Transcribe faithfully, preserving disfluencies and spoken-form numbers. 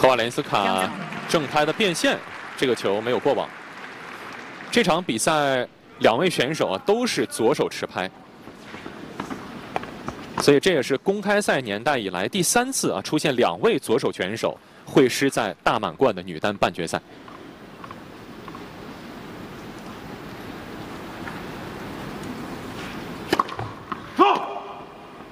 科瓦连斯卡正拍的变线，这个球没有过网。这场比赛两位选手啊都是左手持拍，所以这也是公开赛年代以来第三次啊出现两位左手选手会师在大满贯的女单半决赛。